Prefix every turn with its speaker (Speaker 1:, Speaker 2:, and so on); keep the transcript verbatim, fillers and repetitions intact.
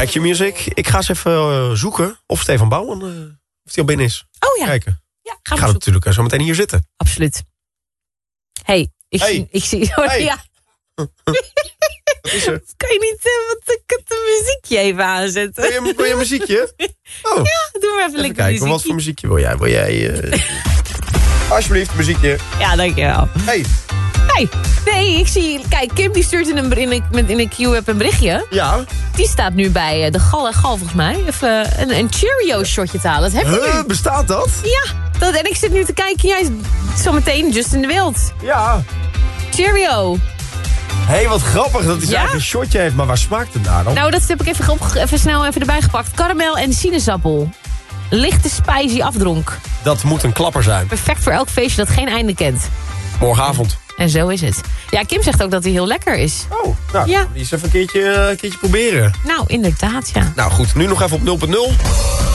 Speaker 1: bij Q-Music. Ik ga eens even uh, zoeken of Stefan Bouwman uh, of hij al binnen is.
Speaker 2: Oh ja.
Speaker 1: Kijken.
Speaker 2: Ja,
Speaker 1: ik ga natuurlijk uh, zo meteen hier zitten.
Speaker 2: Absoluut. Hey, ik
Speaker 1: hey.
Speaker 2: zie... Ik zie oh,
Speaker 1: hey.
Speaker 2: ja.
Speaker 1: Wat is er?
Speaker 2: Kan je niet uh, wat, het muziekje even aanzetten?
Speaker 1: Wil je, wil je een muziekje? Oh.
Speaker 2: Ja, doe maar even, even lekker
Speaker 1: kijken,
Speaker 2: muziekje.
Speaker 1: wat voor muziekje wil jij? Wil jij... Uh... Alsjeblieft, muziekje.
Speaker 2: Ja, dankjewel.
Speaker 1: Hey.
Speaker 2: Hey, nee, ik zie... Kijk, Kim die stuurt in een, in een, met, in een Q-app een berichtje.
Speaker 1: Ja.
Speaker 2: Die staat nu bij de Gal en Gal, volgens mij. Even een, een Cheerio-shotje te halen. Dat heb je
Speaker 1: huh,
Speaker 2: nu.
Speaker 1: Bestaat dat?
Speaker 2: Ja, dat, en ik zit nu te kijken. Jij is zometeen Justin de Wild.
Speaker 1: Ja.
Speaker 2: Cheerio.
Speaker 1: Hé, hey, wat grappig dat hij zijn
Speaker 2: Ja?
Speaker 1: eigen shotje heeft. Maar waar smaakt het naar dan?
Speaker 2: Nou, dat heb ik even, op, even snel even erbij gepakt. Karamel en sinaasappel. Lichte spicy afdronk.
Speaker 1: Dat moet een klapper zijn.
Speaker 2: Perfect voor elk feestje dat geen einde kent.
Speaker 1: Morgenavond.
Speaker 2: En zo is het. Ja, Kim zegt ook dat hij heel lekker is.
Speaker 1: Oh, nou,
Speaker 2: ja.
Speaker 1: die eens even een keertje, uh, een keertje proberen.
Speaker 2: Nou, inderdaad, ja.
Speaker 1: Nou goed, nu nog even op nul punt nul.